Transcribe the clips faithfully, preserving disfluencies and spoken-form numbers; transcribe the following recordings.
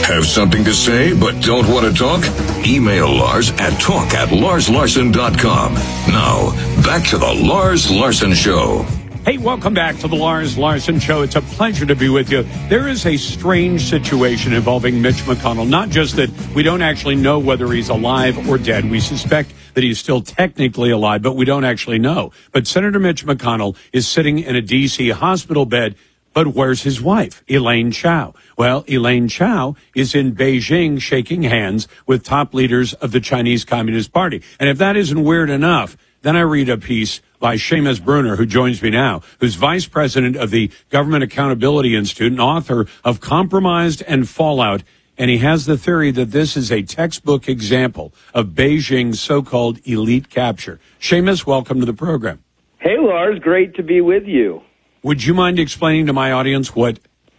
Have something to say but don't want to talk? Email Lars at talk at lars larson dot com. Now, back to the Lars Larson Show. Hey, welcome back to the Lars Larson Show. It's a pleasure to be with you. There is a strange situation involving Mitch McConnell. Not just that we don't actually know whether he's alive or dead. We suspect that he's still technically alive, but we don't actually know. But Senator Mitch McConnell is sitting in a D C hospital bed. But where's his wife, Elaine Chao? Well, Elaine Chao is in Beijing shaking hands with top leaders of the Chinese Communist Party. And if that isn't weird enough, then I read a piece by Seamus Bruner, who joins me now, who's vice president of the Government Accountability Institute and author of Compromised and Fallout. And he has the theory that this is a textbook example of Beijing's so-called elite capture. Seamus, welcome to the program. Hey, Lars. Great to be with you. Would you mind explaining to my audience what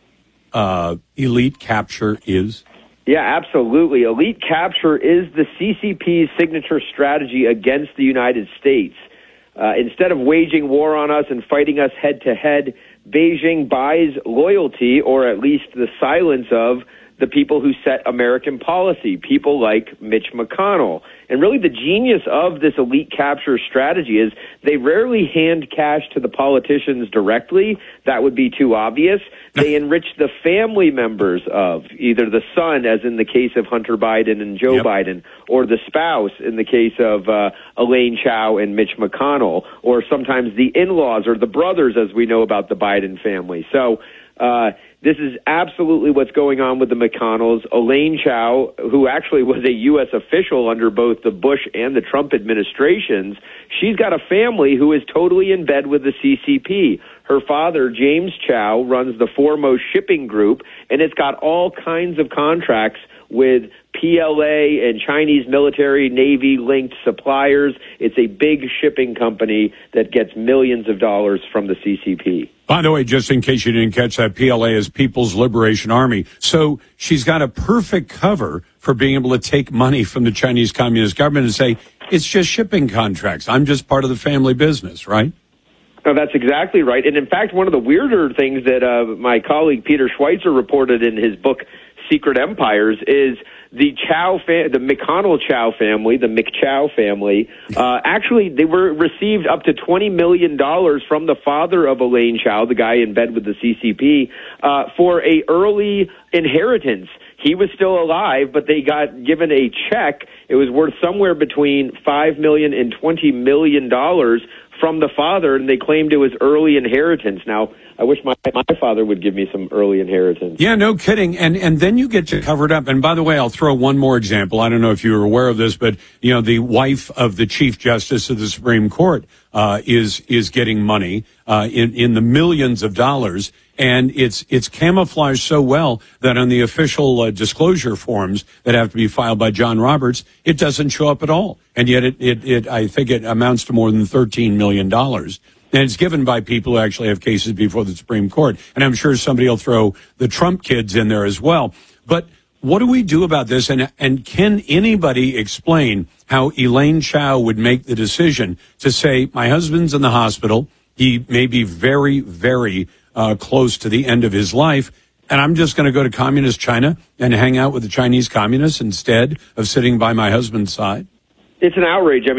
uh, elite capture is? Yeah, absolutely. Elite capture is the C C P's signature strategy against the United States. Uh, instead of waging war on us and fighting us head-to-head, Beijing buys loyalty, or at least the silence of, the people who set American policy, people like Mitch McConnell. And really the genius of this elite capture strategy is they rarely hand cash to the politicians directly. That would be too obvious. They enrich the family members of either the son, as in the case of Hunter Biden and Joe yep. Biden, or the spouse in the case of uh, Elaine Chao and Mitch McConnell, or sometimes the in-laws or the brothers, as we know about the Biden family. So uh, this is absolutely what's going on with the McConnells. Elaine Chao, who actually was a U S official under both the Bush and the Trump administrations, she's got a family who is totally in bed with the C C P. Her father, James Chao, runs the Foremost Shipping Group, and it's got all kinds of contracts with P L A and Chinese military, Navy-linked suppliers. It's a big shipping company that gets millions of dollars from the C C P. By the way, just in case you didn't catch that, P L A is People's Liberation Army. So she's got a perfect cover for being able to take money from the Chinese Communist government and say, it's just shipping contracts. I'm just part of the family business, right? No, that's exactly right. And in fact, one of the weirder things that uh, my colleague Peter Schweitzer reported in his book, Secret Empires, is the Chao, fa- the McConnell Chao family, the McChao family, uh, actually they were received up to twenty million dollars from the father of Elaine Chao, the guy in bed with the C C P, uh, for a early inheritance. He was still alive, but they got given a check. It was worth somewhere between five million dollars and twenty million dollars from the father, and they claimed it was early inheritance. Now, I wish my my father would give me some early inheritance. Yeah, no kidding. And and then you get to covered up. And by the way, I'll throw one more example. I don't know if you were aware of this, but you know, the wife of the Chief Justice of the Supreme Court uh, is is getting money uh, in in the millions of dollars. And it's it's camouflaged so well that on the official uh, disclosure forms that have to be filed by John Roberts, it doesn't show up at all. And yet it, it, it I think it amounts to more than thirteen million dollars. And it's given by people who actually have cases before the Supreme Court. And I'm sure somebody will throw the Trump kids in there as well. But what do we do about this? And, and can anybody explain how Elaine Chao would make the decision to say, my husband's in the hospital. He may be very, very uh, close to the end of his life. And I'm just going to go to communist China and hang out with the Chinese communists instead of sitting by my husband's side? It's an outrage. I mean,